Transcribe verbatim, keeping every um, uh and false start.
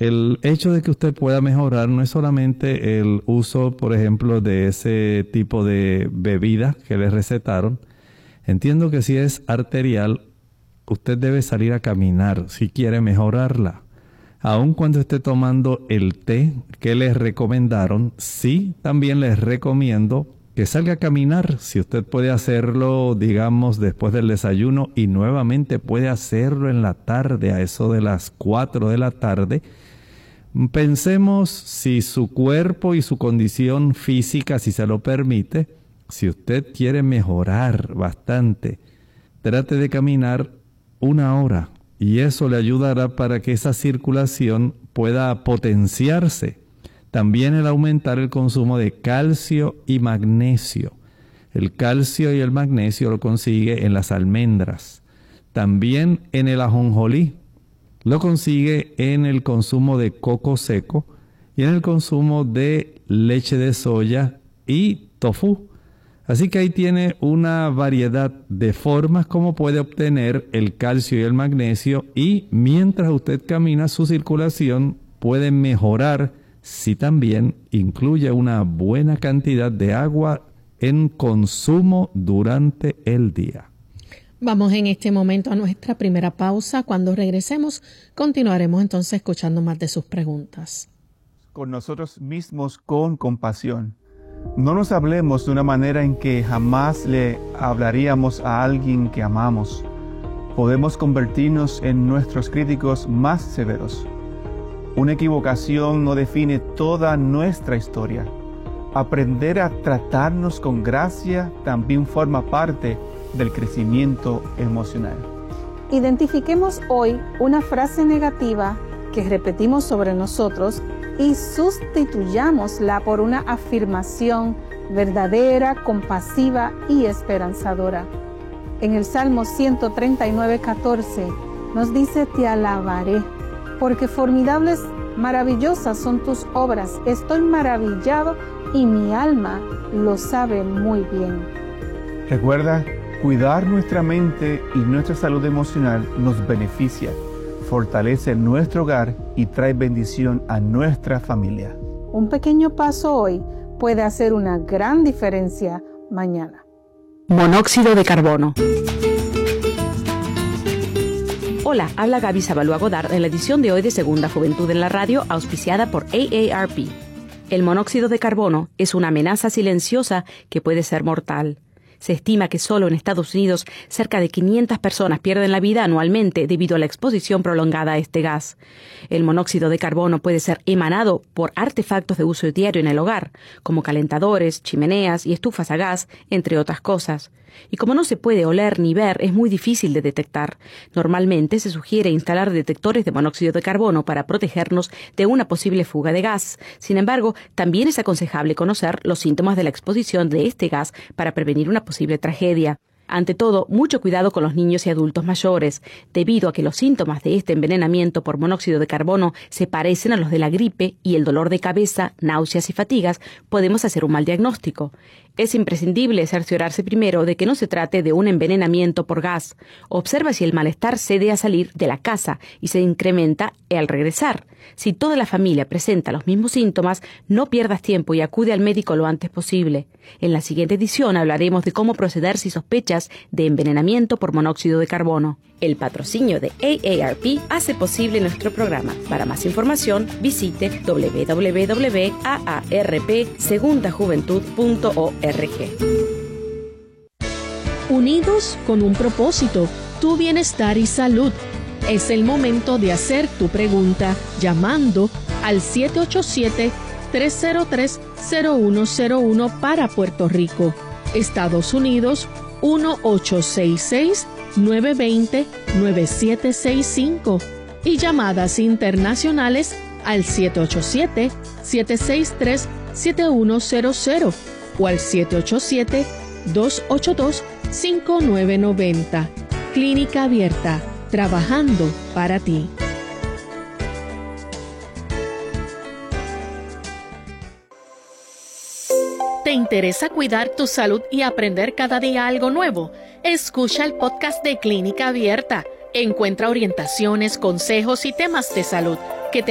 el hecho de que usted pueda mejorar no es solamente el uso, por ejemplo, de ese tipo de bebida que le recetaron. Entiendo que si es arterial, usted debe salir a caminar si quiere mejorarla. Aun cuando esté tomando el té que les recomendaron, sí, también les recomiendo que salga a caminar. Si usted puede hacerlo, digamos, después del desayuno y nuevamente puede hacerlo en la tarde, a eso de las cuatro de la tarde. Pensemos si su cuerpo y su condición física, si se lo permite, si usted quiere mejorar bastante, trate de caminar una hora. Y eso le ayudará para que esa circulación pueda potenciarse. También el aumentar el consumo de calcio y magnesio. El calcio y el magnesio lo consigue en las almendras. También en el ajonjolí. Lo consigue en el consumo de coco seco y en el consumo de leche de soya y tofu. Así que ahí tiene una variedad de formas como puede obtener el calcio y el magnesio, y mientras usted camina su circulación puede mejorar si también incluye una buena cantidad de agua en consumo durante el día. Vamos en este momento a nuestra primera pausa. Cuando regresemos, continuaremos entonces escuchando más de sus preguntas. Con nosotros mismos con compasión. No nos hablemos de una manera en que jamás le hablaríamos a alguien que amamos. Podemos convertirnos en nuestros críticos más severos. Una equivocación no define toda nuestra historia. Aprender a tratarnos con gracia también forma parte del crecimiento emocional. Identifiquemos hoy una frase negativa que repetimos sobre nosotros y sustituyámosla por una afirmación verdadera, compasiva y esperanzadora. En el Salmo ciento treinta y nueve, catorce nos dice: te alabaré, porque formidables, maravillosas son tus obras. Estoy maravillado y mi alma lo sabe muy bien. Recuerda, cuidar nuestra mente y nuestra salud emocional nos beneficia, fortalece nuestro hogar y trae bendición a nuestra familia. Un pequeño paso hoy puede hacer una gran diferencia mañana. Monóxido de carbono. Hola, habla Gaby Zabalúa Godard en la edición de hoy de Segunda Juventud en la Radio, auspiciada por A A R P. El monóxido de carbono es una amenaza silenciosa que puede ser mortal. Se estima que solo en Estados Unidos cerca de quinientas personas pierden la vida anualmente debido a la exposición prolongada a este gas. El monóxido de carbono puede ser emanado por artefactos de uso diario en el hogar, como calentadores, chimeneas y estufas a gas, entre otras cosas. Y como no se puede oler ni ver, es muy difícil de detectar. Normalmente se sugiere instalar detectores de monóxido de carbono para protegernos de una posible fuga de gas. Sin embargo, también es aconsejable conocer los síntomas de la exposición de este gas para prevenir una posible tragedia. Ante todo, mucho cuidado con los niños y adultos mayores, debido a que los síntomas de este envenenamiento por monóxido de carbono se parecen a los de la gripe y el dolor de cabeza, náuseas y fatigas, podemos hacer un mal diagnóstico. Es imprescindible cerciorarse primero de que no se trate de un envenenamiento por gas. Observa si el malestar cede a salir de la casa y se incrementa al regresar. Si toda la familia presenta los mismos síntomas, no pierdas tiempo y acude al médico lo antes posible. En la siguiente edición hablaremos de cómo proceder si sospechas de envenenamiento por monóxido de carbono. El patrocinio de A A R P hace posible nuestro programa. Para más información, visite doble u doble u doble u punto a a r p segunda juventud punto org. Unidos con un propósito, tu bienestar y salud. Es el momento de hacer tu pregunta llamando al siete ocho siete, tres cero tres, cero uno cero uno para Puerto Rico. Estados Unidos, uno ocho seis seis, nueve dos cero, nueve siete seis cinco. Y llamadas internacionales al siete ocho siete, siete seis tres, siete uno cero cero o al siete ocho siete, dos ocho dos, cinco nueve nueve cero. Clínica Abierta, trabajando para ti. ¿Te interesa cuidar tu salud y aprender cada día algo nuevo? Escucha el podcast de Clínica Abierta. Encuentra orientaciones, consejos y temas de salud